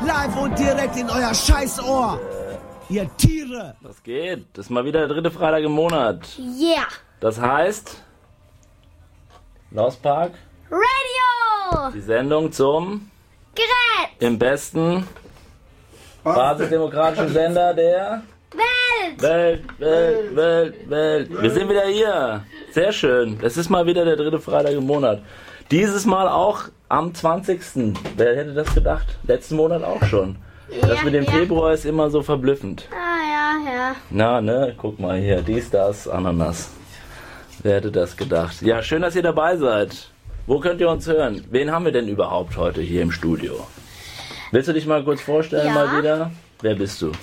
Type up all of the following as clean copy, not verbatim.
live und direkt in euer Scheißohr. Ihr Tiere. Was geht? Das ist mal wieder der 3. Freitag im Monat. Yeah. Das heißt... Lost Park. Radio. Die Sendung zum... Gerät. Im besten... basisdemokratischen Sender der... Welt. Wir sind wieder hier. Sehr schön. Es ist mal wieder der 3. Freitag im Monat. Dieses Mal auch am 20. Wer hätte das gedacht? Letzten Monat auch schon. Das mit dem Februar ist immer so verblüffend. Ja. Na, ne? Guck mal hier. Dies, das, Ananas. Wer hätte das gedacht? Ja, schön, dass ihr dabei seid. Wo könnt ihr uns hören? Wen haben wir denn überhaupt heute hier im Studio? Willst du dich mal kurz vorstellen, mal wieder? Wer bist du?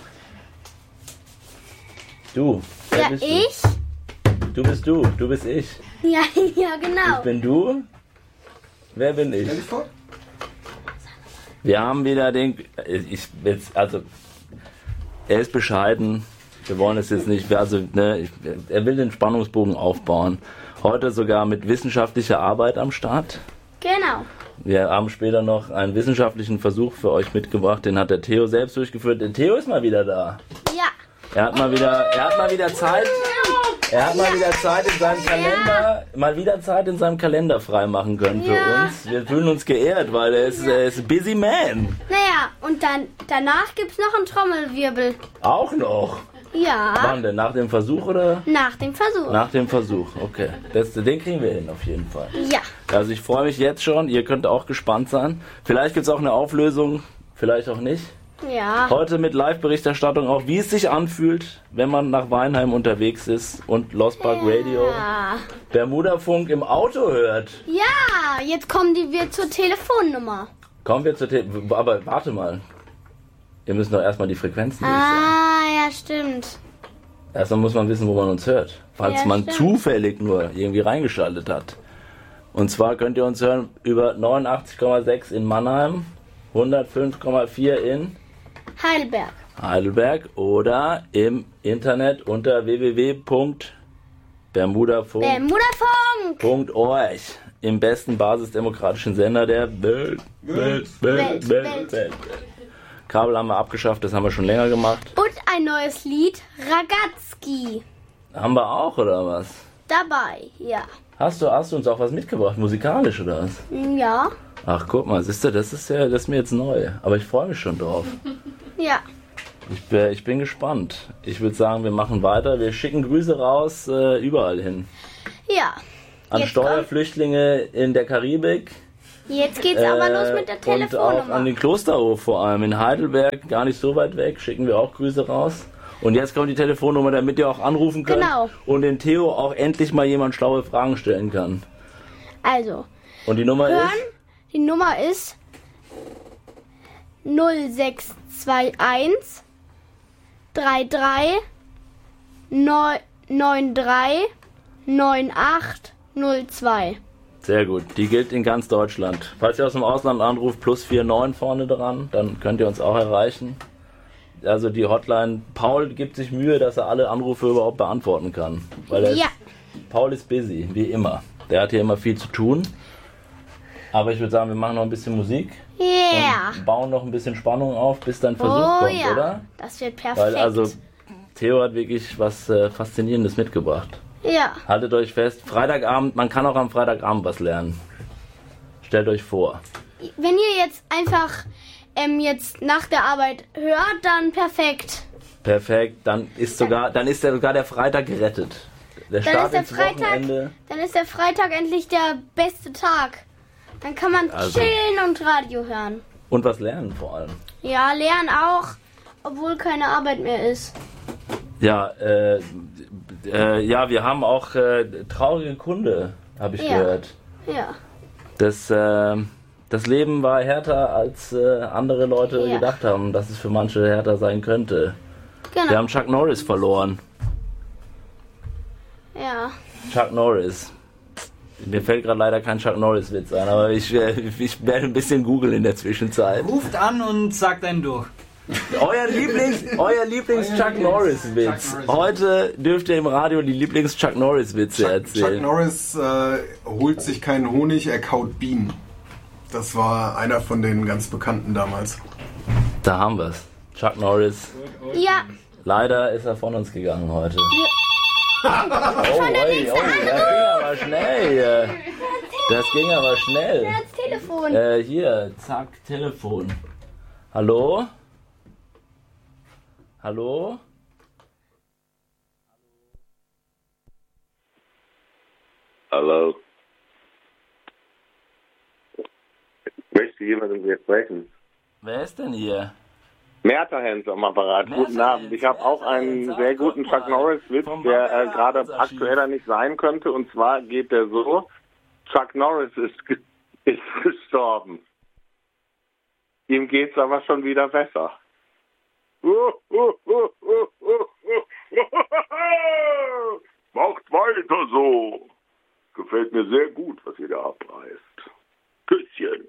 Du. Wer bist ich. Du bist du. Du bist ich. Ja, genau. Ich bin du. Wer bin ich? Wir haben wieder den... er ist bescheiden. Wir wollen es jetzt nicht... er will den Spannungsbogen aufbauen. Heute sogar mit wissenschaftlicher Arbeit am Start. Genau. Wir haben später noch einen wissenschaftlichen Versuch für euch mitgebracht. Den hat der Theo selbst durchgeführt. Der Theo ist mal wieder da. Ja. Er hat mal wieder Zeit. Er hat mal wieder Zeit in seinem Kalender, freimachen können für uns. Wir fühlen uns geehrt, weil er ist ein busy man. Naja, und danach gibt's noch einen Trommelwirbel. Auch noch? Ja. Wann denn? Nach dem Versuch oder? Nach dem Versuch. Nach dem Versuch, okay. Den kriegen wir hin auf jeden Fall. Ja. Also ich freue mich jetzt schon. Ihr könnt auch gespannt sein. Vielleicht gibt's auch eine Auflösung, vielleicht auch nicht. Ja. Heute mit Live-Berichterstattung auch, wie es sich anfühlt, wenn man nach Weinheim unterwegs ist und Lost Park Radio, Bermuda-Funk im Auto hört. Ja, jetzt kommen wir zur Telefonnummer. Kommen wir zur Telefonnummer. Aber warte mal. Wir müssen doch erstmal die Frequenzen durchsagen. Ja, stimmt. Erstmal muss man wissen, wo man uns hört. Falls man zufällig nur irgendwie reingeschaltet hat. Und zwar könnt ihr uns hören über 89,6 in Mannheim, 105,4 in Heidelberg oder im Internet unter www.bermudafunk.org, im besten basisdemokratischen Sender der Welt. Kabel haben wir abgeschafft, das haben wir schon länger gemacht. Und ein neues Lied, Ragazzi. Haben wir auch, oder was? Dabei, ja. Hast du uns auch was mitgebracht, musikalisch oder was? Ja. Ach, guck mal, siehst du, das ist mir jetzt neu. Aber ich freue mich schon drauf. Ja. Ich bin gespannt. Ich würde sagen, wir machen weiter. Wir schicken Grüße raus, überall hin. Ja. An Steuerflüchtlinge in der Karibik. Jetzt geht's aber los mit der Telefonnummer. Und auch an den Klosterhof vor allem. In Heidelberg, gar nicht so weit weg, schicken wir auch Grüße raus. Und jetzt kommt die Telefonnummer, damit ihr auch anrufen könnt. Genau. Und den Theo auch endlich mal jemand schlaue Fragen stellen kann. Also. Und die Nummer ist? Die Nummer ist 0621 33 93 9802. Sehr gut, die gilt in ganz Deutschland. Falls ihr aus dem Ausland anruft, +49 vorne dran, dann könnt ihr uns auch erreichen. Also die Hotline, Paul gibt sich Mühe, dass er alle Anrufe überhaupt beantworten kann. Weil Paul ist busy, wie immer. Der hat hier immer viel zu tun. Aber ich würde sagen, wir machen noch ein bisschen Musik. Yeah. Und bauen noch ein bisschen Spannung auf, bis dann Versuch kommt, oder? Das wird perfekt. Weil also Theo hat wirklich was Faszinierendes mitgebracht. Ja. Haltet euch fest, Freitagabend, man kann auch am Freitagabend was lernen. Stellt euch vor. Wenn ihr jetzt einfach jetzt nach der Arbeit hört, dann perfekt. Perfekt, dann ist sogar der Freitag gerettet. Der Start ins Wochenende. Dann ist der Freitag endlich der beste Tag. Dann kann man chillen und Radio hören. Und was lernen vor allem. Ja, lernen auch, obwohl keine Arbeit mehr ist. Ja, wir haben auch traurige Kunde, habe ich gehört. Ja. Das Leben war härter, als andere Leute gedacht haben, dass es für manche härter sein könnte. Genau. Wir haben Chuck Norris verloren. Ja. Chuck Norris. Mir fällt gerade leider kein Chuck Norris-Witz ein, aber ich werde ein bisschen googeln in der Zwischenzeit. Ruft an und sagt einen durch. Euer Lieblings-Chuck Norris-Witz. Heute dürft ihr im Radio die Lieblings-Chuck Norris-Witze erzählen. Chuck Norris holt sich keinen Honig, er kaut Bienen. Das war einer von den ganz Bekannten damals. Da haben wir's. Chuck Norris. Ja. Leider ist er von uns gegangen heute. Schon der nächste das ging aber schnell hier. Das ging aber schnell. Wer hat's Telefon? Hier, zack, Telefon. Hallo? Hallo? Hallo. Möchte jemand mit mir sprechen? Wer ist denn hier? Merterhans am Apparat. Guten Abend. Ich habe auch einen sehr guten Chuck Norris-Witz, der gerade aktueller nicht sein könnte. Und zwar geht der so: Chuck Norris ist gestorben. Ihm geht's aber schon wieder besser. Macht weiter so. Gefällt mir sehr gut, was ihr da abreißt. Küsschen.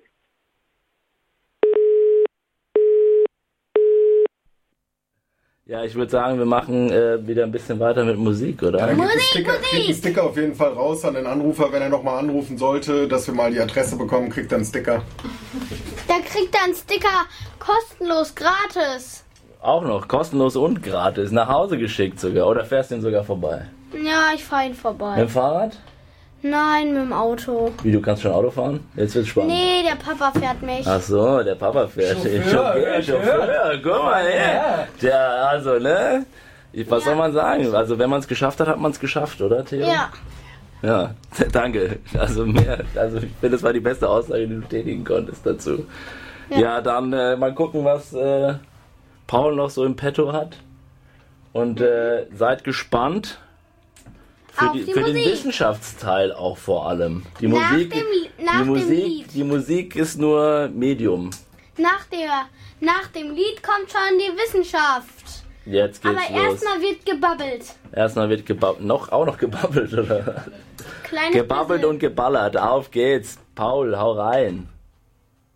Ja, ich würde sagen, wir machen wieder ein bisschen weiter mit Musik, oder? Dann kriegt einen Sticker auf jeden Fall raus an den Anrufer, wenn er nochmal anrufen sollte, dass wir mal die Adresse bekommen, kriegt er einen Sticker. Da kriegt er einen Sticker kostenlos, gratis. Auch noch, kostenlos und gratis, nach Hause geschickt sogar. Oder fährst du ihn sogar vorbei? Ja, ich fahre ihn vorbei. Mit dem Fahrrad? Nein, mit dem Auto. Wie, du kannst schon Auto fahren? Jetzt wird's spannend. Nee, der Papa fährt mich. Ach so, der Papa fährt. Chauffeur, guck mal her. Der, also, ne? Was soll man sagen? Also, wenn man es geschafft hat, hat man es geschafft, oder, Theo? Ja. Ja, danke. Also, ich finde, das war die beste Aussage, die du tätigen konntest dazu. Ja, dann mal gucken, was Paul noch so im Petto hat. Und seid gespannt. Für den Wissenschaftsteil auch vor allem. Die Musik ist nur Medium. Nach dem Lied kommt schon die Wissenschaft. Jetzt geht's Aber los. erstmal wird gebabbelt. Erstmal wird gebabbelt. Auch noch gebabbelt, oder? Kleines Gebabbelt bisschen. und geballert. Auf geht's. Paul, hau rein.